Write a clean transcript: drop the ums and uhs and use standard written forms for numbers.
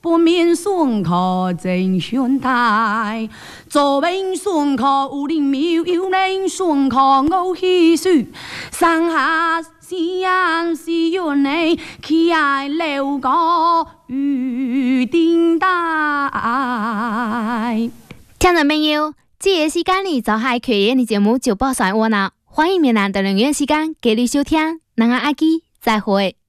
不免孙可真兄台，作为孙可无灵庙，有人孙可我喜事，上下相是原来喜爱留个预定带。 听众朋友，这个时间里就系缺演的节目就播上完啦，欢迎明晚的2点时间继续收听，咱阿基再会。